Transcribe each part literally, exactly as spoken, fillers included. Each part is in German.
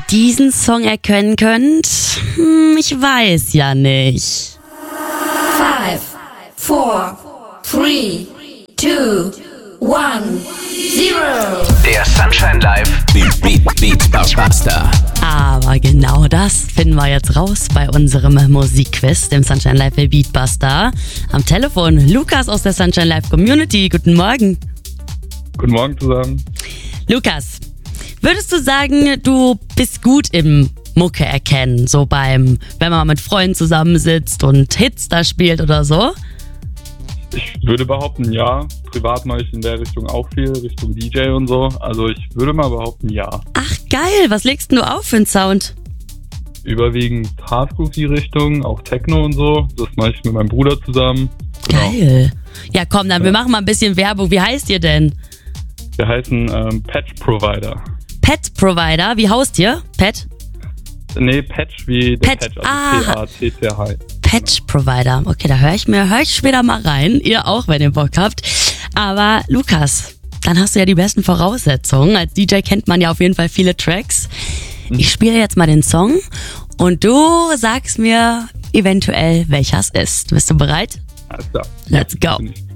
diesen Song erkennen könnt? Hm, ich weiß ja nicht. Five, four, three, two, one, zero. Der Sunshine Live Beat Beat Beat Buster. Aber genau das finden wir jetzt raus bei unserem Musikquiz, dem Sunshine Live Beatbuster. Am Telefon Lukas aus der Sunshine Live Community. Guten Morgen. Guten Morgen zusammen. Lukas, würdest du sagen, du bist gut im Mucke erkennen, so beim, wenn man mit Freunden zusammensitzt und Hits da spielt oder so? Ich würde behaupten, ja. Privat mache ich in der Richtung auch viel, Richtung D J und so. Also ich würde mal behaupten, ja. Ach geil, was legst denn du auf für einen Sound? Überwiegend Hardcore-Richtung, auch Techno und so. Das mache ich mit meinem Bruder zusammen. Genau. Geil. Ja komm, dann ja. wir machen mal ein bisschen Werbung. Wie heißt ihr denn? Wir heißen ähm, Patch Provider. Pet Provider, wie Haustier? Pet? Nee, Patch wie der Pet. Patch, also Ah. P A T C H. Patch Provider. Okay, da höre ich mir, höre ich später mal rein. Ihr auch, wenn ihr Bock habt. Aber Lukas, dann hast du ja die besten Voraussetzungen. Als D J kennt man ja auf jeden Fall viele Tracks. Ich spiele jetzt mal den Song und du sagst mir eventuell, welcher es ist. Bist du bereit? Alles klar. Let's go. Bin ich.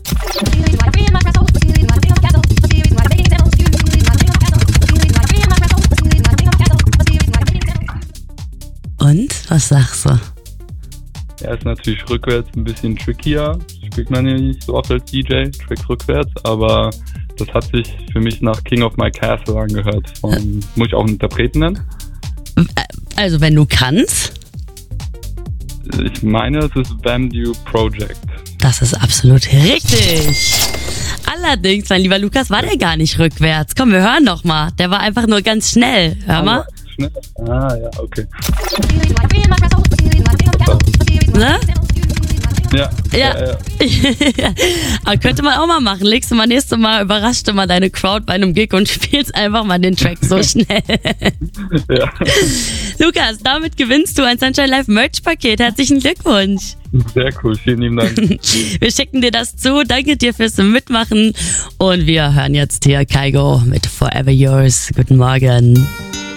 Und, was sagst du? Er ist natürlich rückwärts ein bisschen trickier. Spielt man ja nicht so oft als D J, Tracks rückwärts, aber das hat sich für mich nach King of My Castle angehört. Von, muss ich auch einen Interpreten nennen? Also, wenn du kannst. Ich meine, es ist Vandew Project. Das ist absolut richtig. Allerdings, mein lieber Lukas, war der gar nicht rückwärts. Komm, wir hören doch mal. Der war einfach nur ganz schnell. Hör mal. Schnell? Ah, ja, okay. Ne? Ja. Ja. ja, ja. Aber könnte man auch mal machen. Legst du mal nächstes Mal, überraschst du mal deine Crowd bei einem Gig und spielst einfach mal den Track so schnell. ja. Lukas, damit gewinnst du ein Sunshine Live Merch-Paket. Herzlichen Glückwunsch. Sehr cool, vielen lieben Dank. Wir schicken dir das zu. Danke dir fürs Mitmachen. Und wir hören jetzt hier Kygo mit Forever Yours. Guten Morgen.